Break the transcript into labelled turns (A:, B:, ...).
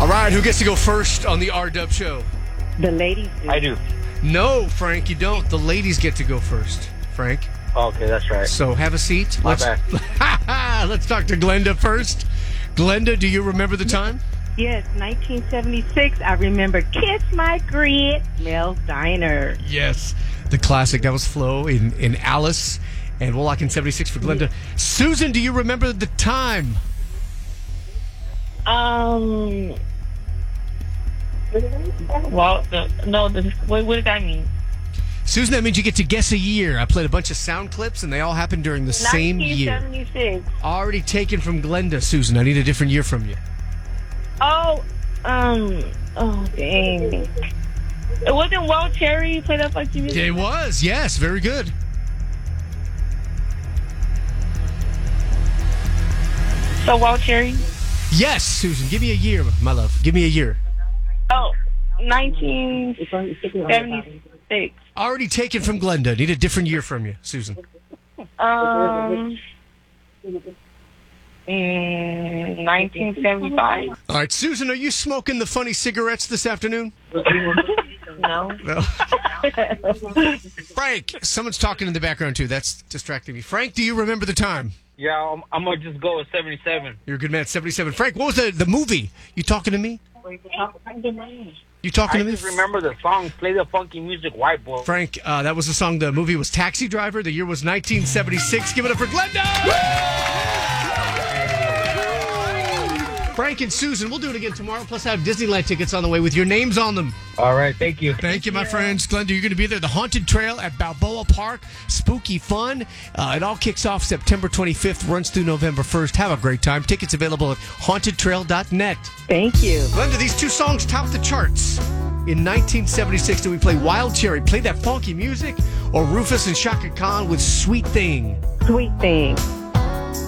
A: All right, who gets to go first on the R-Dub show?
B: The ladies do.
C: I do.
A: No, Frank, you don't. The ladies get to go first, Frank.
C: Okay, that's right.
A: So have a seat.
C: My bad.
A: Let's talk to Glenda first. Glenda, do you remember the time?
B: Yes, 1976. I remember Kiss My Grit, Mel's Diner.
A: Yes, the classic. That was Flo in Alice, and Wolak in 76 for Glenda. Susan, do you remember the time?
D: Well, what did that mean?
A: Susan, that means you get to guess a year. I played a bunch of sound clips, and they all happened during the same year.
D: 1976.
A: Already taken from Glenda, Susan. I need a different year from you.
D: Oh, dang. It wasn't Wild Cherry played that funky music?
A: It was, yes. Very good.
D: So Wild Cherry?
A: Yes, Susan. Give me a year, my love. Give me a year.
D: Oh, 1976.
A: Already taken from Glenda. Need a different year from you, Susan.
D: 1975.
A: All right, Susan, are you smoking the funny cigarettes this afternoon?
D: No.
A: Frank, someone's talking in the background too. That's distracting me. Frank, do you remember the time?
C: Yeah, I'm going to just go with 77.
A: You're a good man. 77. Frank, what was the movie? You talking to me? You talking
C: I
A: to me?
C: just remember the song, Play the Funky Music, White Boy.
A: Frank, that was the song. The movie was Taxi Driver. The year was 1976. Give it up for Glenda! Frank and Susan, we'll do it again tomorrow. Plus, I have Disneyland tickets on the way with your names on them.
C: All right, thank you.
A: Thank you, my friends. Glenda, you're going to be there. The Haunted Trail at Balboa Park. Spooky fun. It all kicks off September 25th, runs through November 1st. Have a great time. Tickets available at hauntedtrail.net.
B: Thank you.
A: Glenda, these two songs topped the charts. In 1976, did we play Wild Cherry, play that funky music, or Rufus and Shaka Khan with Sweet Thing?
B: Sweet Thing.